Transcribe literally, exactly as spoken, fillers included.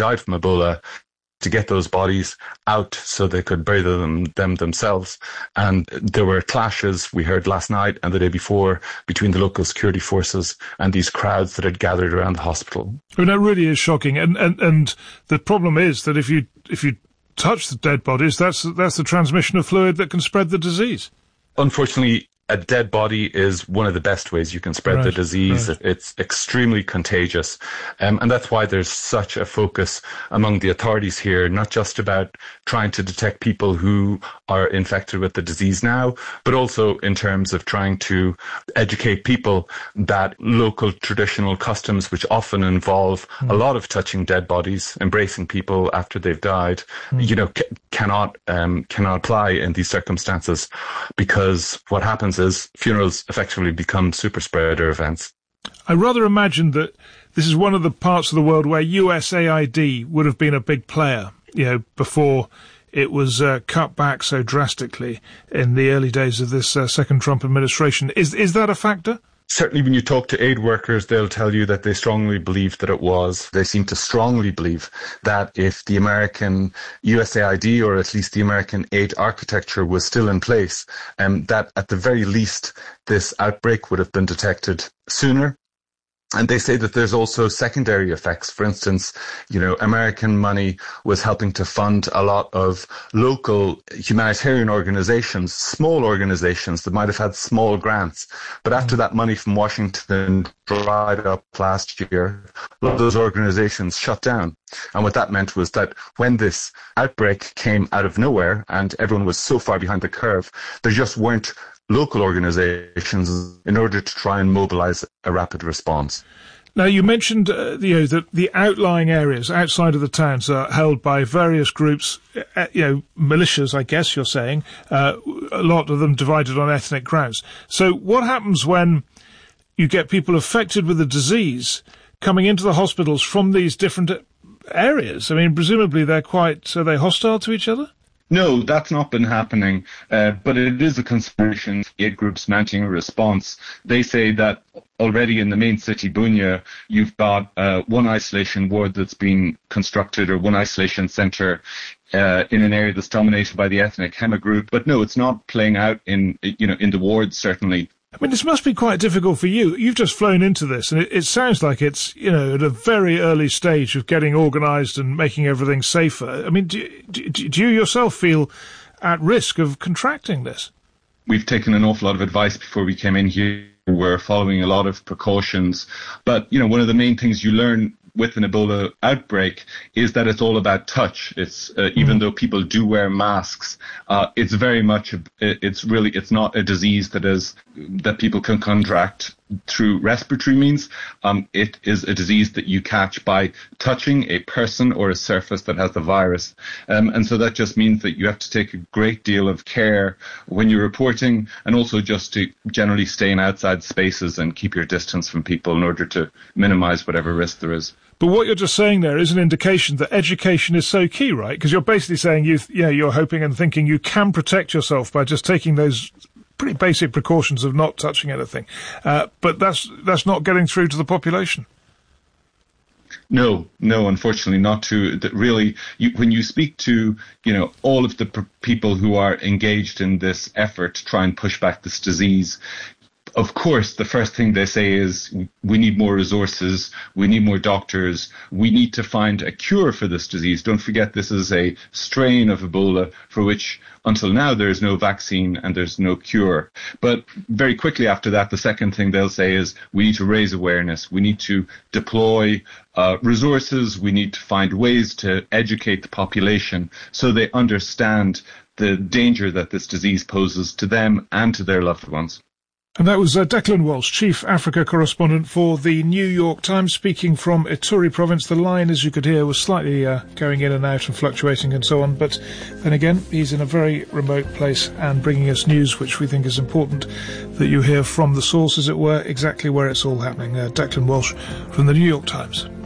died from Ebola, to get those bodies out so they could bury them, them themselves. And there were clashes, we heard last night and the day before, between the local security forces and these crowds that had gathered around the hospital. I mean, that really is shocking. And, and, and the problem is that if you, if you touch the dead bodies, that's, that's the transmission of fluid that can spread the disease. Unfortunately, a dead body is one of the best ways you can spread right, the disease. Right. It's extremely contagious. Um, and that's why there's such a focus among the authorities here, not just about trying to detect people who are infected with the disease now, but also in terms of trying to educate people that local traditional customs, which often involve mm. a lot of touching dead bodies, embracing people after they've died, mm. you know, c- cannot, um, cannot apply in these circumstances, because what happens is funerals effectively become super spreader events. I rather imagine that this is one of the parts of the world where U S A I D would have been a big player, you know, before it was uh, cut back so drastically in the early days of this uh, second Trump administration. Is is that a factor? Certainly when you talk to aid workers, they'll tell you that they strongly believe that it was. They seem to strongly believe that if the American U S A I D, or at least the American aid architecture, was still in place, um, that at the very least this outbreak would have been detected sooner. And they say that there's also secondary effects. For instance, you know, American money was helping to fund a lot of local humanitarian organizations, small organizations that might have had small grants. But after that money from Washington dried up last year, a lot of those organizations shut down. And what that meant was that when this outbreak came out of nowhere and everyone was so far behind the curve, there just weren't local organizations in order to try and mobilize a rapid response. Now, you mentioned uh, you know, that the outlying areas outside of the towns are held by various groups, uh, you know, militias, I guess you're saying, uh, a lot of them divided on ethnic grounds. So what happens when you get people affected with the disease coming into the hospitals from these different areas? I mean, presumably they're quite, are they hostile to each other? No, that's not been happening, uh, but it is a consideration. Aid groups mounting a response. They say that already in the main city, Bunia, you've got uh, one isolation ward that's been constructed, or one isolation centre uh, in an area that's dominated by the ethnic Hema group. But no, it's not playing out in, you know, in the wards, certainly. I mean, this must be quite difficult for you. You've just flown into this, and it, it sounds like it's, you know, at a very early stage of getting organised and making everything safer. I mean, do, do, do you yourself feel at risk of contracting this? We've taken an awful lot of advice before we came in here. We're following a lot of precautions. But, you know, one of the main things you learn with an Ebola outbreak is that it's all about touch. It's uh, even mm. though people do wear masks, uh, it's very much, a, it's really, it's not a disease that is, that people can contract through respiratory means. Um, it is a disease that you catch by touching a person or a surface that has the virus. Um, and so that just means that you have to take a great deal of care when you're reporting, and also just to generally stay in outside spaces and keep your distance from people in order to minimize whatever risk there is. But what you're just saying there is an indication that education is so key, right? Because you're basically saying you, yeah, you're hoping and thinking you can protect yourself by just taking those pretty basic precautions of not touching anything. Uh, but that's that's not getting through to the population. No, no, unfortunately not to. That really, you, when you speak to, you know, all of the pr- people who are engaged in this effort to try and push back this disease, of course, the first thing they say is we need more resources, we need more doctors, we need to find a cure for this disease. Don't forget, this is a strain of Ebola for which until now there is no vaccine and there's no cure. But very quickly after that, the second thing they'll say is we need to raise awareness, we need to deploy uh, resources, we need to find ways to educate the population so they understand the danger that this disease poses to them and to their loved ones. And that was uh, Declan Walsh, Chief Africa Correspondent for the New York Times, speaking from Ituri Province. The line, as you could hear, was slightly uh, going in and out and fluctuating and so on. But then again, he's in a very remote place and bringing us news which we think is important that you hear from the source, as it were, exactly where it's all happening. Uh, Declan Walsh from the New York Times.